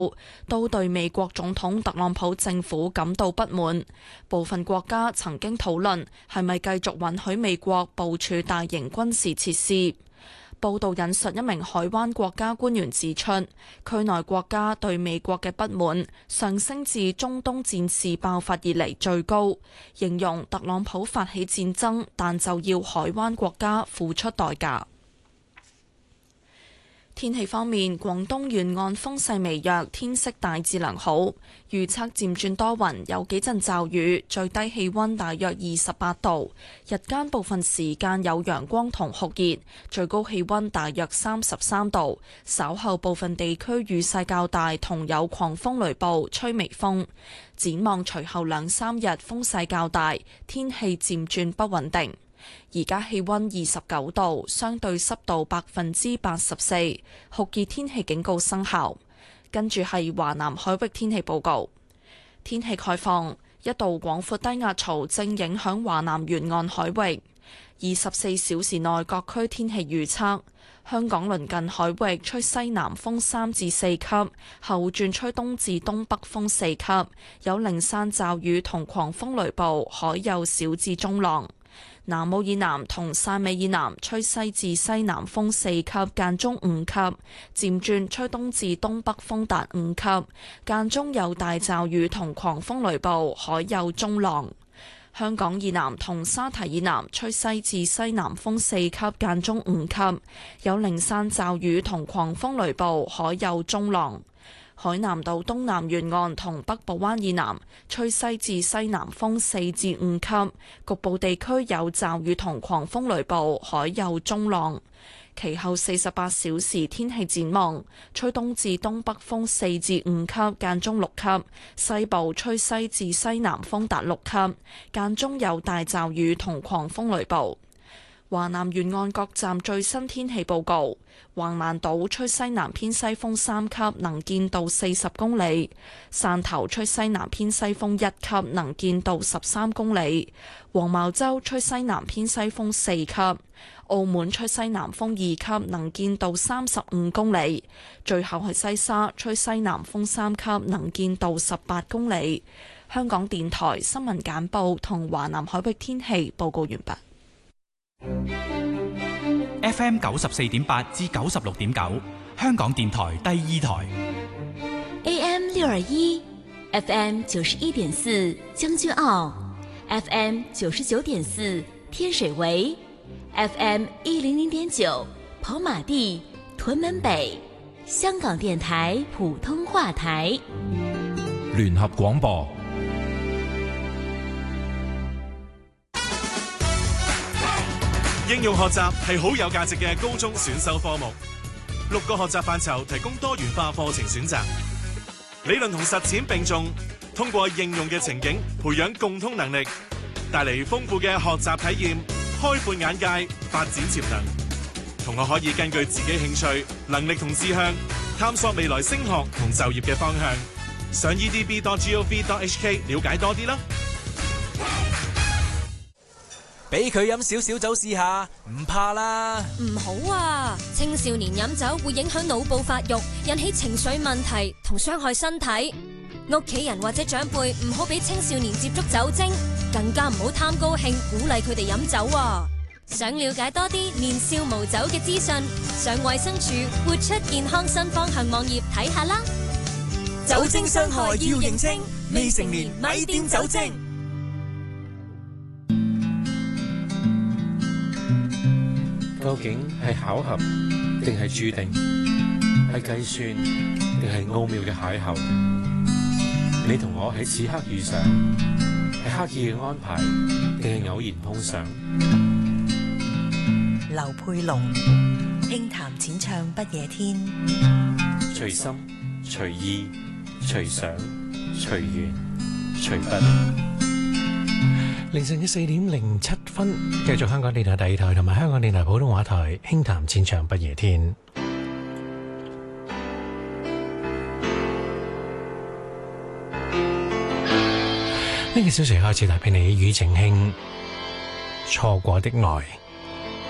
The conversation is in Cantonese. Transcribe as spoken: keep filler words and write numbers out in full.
都對美國總統特朗普政府感到不滿。部分國家曾經討論係咪繼續允許美國部署大型軍事設施。報道引述一名海灣國家官員指出，區內國家對美國嘅不滿上升至中東戰事爆發以嚟最高，形容特朗普發起戰爭，但就要海灣國家付出代價。天氣方面，廣東沿岸風勢微弱，天色大致良好，預測漸轉多雲，有幾陣驟雨，最低氣溫大約二十八度，日間部分時間有陽光同酷熱，最高氣溫大約三十三度。稍後部分地區雨勢較大，同有狂風雷暴，吹微風。展望隨後兩三日風勢較大，天氣漸轉不穩定。而家氣溫二十九度，相對濕度百分之八十四，酷熱天氣警告生效。跟住係華南海域天氣報告。天氣概況，一道廣闊低壓槽正影響華南沿岸海域。二十四小時內各區天氣預測：香港鄰近海域吹西南風三至四級，後轉吹東至東北風四級，有零散驟雨同狂風雷暴，海有小至中浪。南澳以南同汕尾以南吹西至西南風四級，間中五級，漸轉吹東至東北風達五級，間中有大驟雨同狂風雷暴，海有中浪。香港以南同沙堤以南吹西至西南風四級，間中五級，有零散驟雨同狂風雷暴，海有中浪。海南島東南沿岸同北部灣以南吹西至西南風四至五級，局部地區有驟雨同狂風雷暴，海有中浪。其後四十八小時天氣展望，吹東至東北風四至五級，間中六級，西部吹西至西南風達六級，間中有大驟雨同狂風雷暴。華南沿岸各站最新天氣報告：橫瀾島吹西南偏西風三級，能見度四十公里；汕頭吹西南偏西風一級，能見度十三公里；黃茅洲吹西南偏西風四級；澳門吹西南風二級，能見度三十五公里；最後係西沙吹西南風三級，能見度十八公里。香港電台新聞簡報同華南海域天氣報告完畢。 F M 九十四點八至九十六點九，香港電台第二台。 A M 六二一，F M 九十一點四將軍澳 ，F M 九十九點四天水圍 ，F M 一零零點九跑馬地屯門北，香港電台普通話台。 聯合廣播。 應用學習係好有價值嘅高中選修科目，六個學習範疇提供多元化課程選擇，理論同實踐並重，通過應用嘅情景培養共通能力，帶嚟豐富嘅學習體驗，開闊眼界，發展潛能。同學可以根據自己興趣、能力同志向，探索未來升學同就業嘅方向。上 e d b dot gov dot h k 了解多啲啦。 俾佢飲少少酒試下，唔怕啦。 唔好啊，青少年飲酒會影響腦部發育，引起情緒問題同傷害身體。屋企人或者長輩唔好俾青少年接觸酒精，更加唔好貪高興鼓勵佢哋飲酒啊。想了解多啲年少無酒嘅資訊，上衛生署活出健康新方向網頁睇下啦。 酒精傷害要認清，未成年咪掂酒精。 究竟係巧合定係注定？係計算定係奧妙嘅邂逅？你同我喺此刻遇上，係刻意嘅安排定係偶然碰上？ 劉佩龍輕談淺唱不夜天， 隨心隨意隨想隨緣隨筆。 凌晨嘅四點零七分，繼續香港電台第二台同埋香港電台普通話台輕談淺唱不夜天。呢個小時開始帶俾你庾澄慶錯過的愛。